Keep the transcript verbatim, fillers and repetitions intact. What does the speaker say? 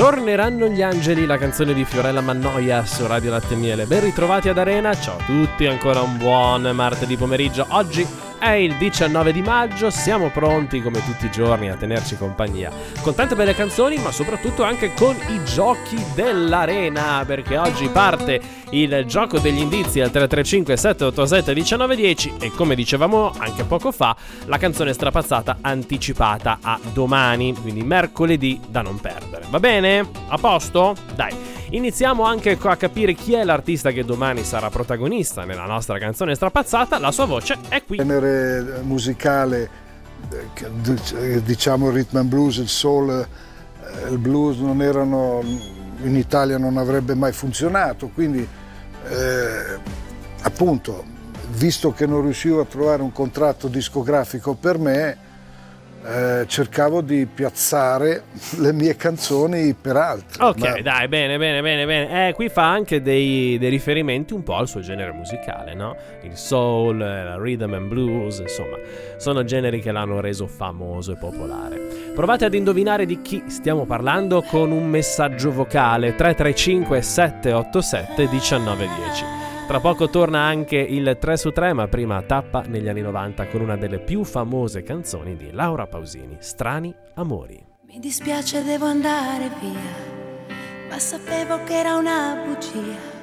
Torneranno gli angeli, la canzone di Fiorella Mannoia su Radio Latte e Miele. Ben ritrovati ad Arena, ciao a tutti, ancora un buon martedì pomeriggio. Oggi è il diciannove di maggio, siamo pronti come tutti i giorni a tenerci compagnia con tante belle canzoni, ma soprattutto anche con i giochi dell'Arena, perché oggi parte il gioco degli indizi al tre tre cinque sette otto sette uno nove uno zero e, come dicevamo anche poco fa, la canzone strapazzata anticipata a domani, quindi mercoledì, da non perdere. Va bene? A posto? Dai, iniziamo anche a capire chi è l'artista che domani sarà protagonista nella nostra canzone strapazzata. La sua voce è qui. Il genere musicale, diciamo il rhythm and blues, il soul, il blues non erano, in Italia non avrebbe mai funzionato, quindi eh, appunto, visto che non riuscivo a trovare un contratto discografico per me, Eh, cercavo di piazzare le mie canzoni per altri. Ok, ma... dai, bene, bene, bene, bene. Eh, qui fa anche dei, dei riferimenti un po' al suo genere musicale, no? Il soul, il rhythm and blues, insomma, sono generi che l'hanno reso famoso e popolare. Provate ad indovinare di chi stiamo parlando con un messaggio vocale tre tre cinque sette otto sette uno nove uno zero. Tra poco torna anche il tre su tre, ma prima tappa negli anni novanta con una delle più famose canzoni di Laura Pausini, Strani Amori. Mi dispiace, devo andare via, ma sapevo che era una bugia.